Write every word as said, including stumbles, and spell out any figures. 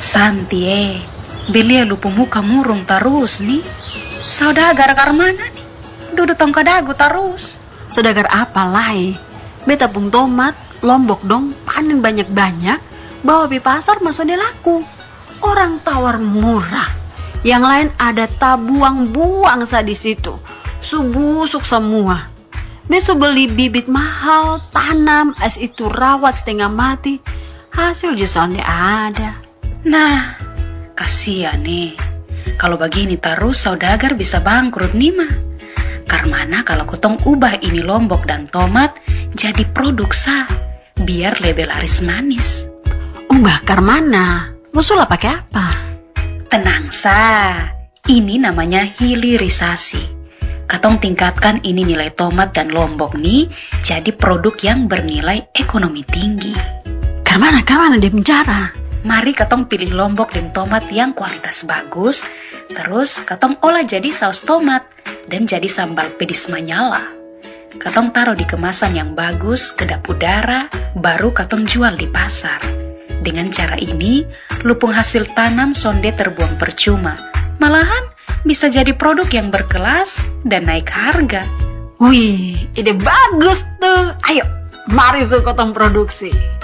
Santi eh, belia lupa muka murung terus nih. Saudagar karmana nih? Duduk tong kadagu terus. Saudagar apa lai? Beta pung tomat, lombok dong, panen banyak-banyak, bawa di pasar masuk laku. Orang tawar murah. Yang lain ada tabuang-buang sa di situ. Subusuk semua. Besok beli bibit mahal, tanam, es itu rawat setengah mati. Hasil justru ada. Nah, kasihan nih. Kalau begini terus saudagar bisa bangkrut nih mah. Karena kalau kutong ubah ini lombok dan tomat jadi produk sa, biar lebih laris manis. Ubah karmana? Musulah pakai apa? Tenang sa, ini namanya hilirisasi. Katong tingkatkan ini nilai tomat dan lombok nih jadi produk yang bernilai ekonomi tinggi. Karmana, karmana dia bicara? Mari katong pilih lombok dan tomat yang kualitas bagus, terus katong olah jadi saus tomat dan jadi sambal pedis manyala. Katong taruh di kemasan yang bagus, kedap udara, baru katong jual di pasar. Dengan cara ini, lupung hasil tanam sonde terbuang percuma. Malahan bisa jadi produk yang berkelas dan naik harga. Wih, ide bagus tuh. Ayo, mari su kotong produksi.